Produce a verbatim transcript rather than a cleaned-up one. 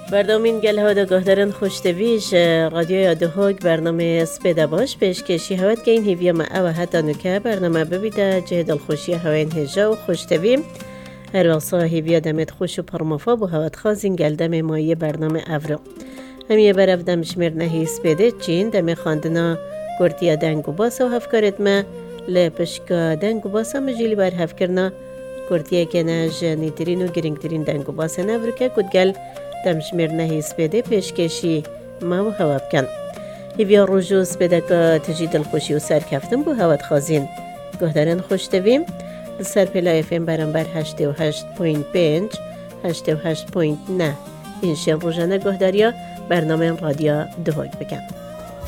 برنامه گل ها دا گهدارن خوشتویش رادیو دهوگ برنامه سپیده باش پیشکشی هوت که این هیویا ما او حتی نکه برنامه ببیده جه دلخوشی هوین هجا و خوشتویم هر واسا هیویا دمت خوش و پرمافا بو هوت خازین گل دم مایی برنامه افرو همیه برف دم شمیر نهی سپیده چین دم خاندنا گرتیا دنگو باسا و هفکارت ما لپشکا دنگو باسا مجیلی بر هفکرنا گرتیا که نج نیترین و گرینگترین دنگو باسا نفرو که کدگل دمشمیر نهی سپیده پیشکشی ما و هوا بکن هیویا روژو سپیده که تجید الخوشی و سر کفتن بو هوات خازین گهدارن خوشتویم سر پلا اف ام برانبر هشت و هشت پوینت پنج هشت و هشت پوینت نه این شن روژانه گهداریا برنامه رادیو دهوگ بکن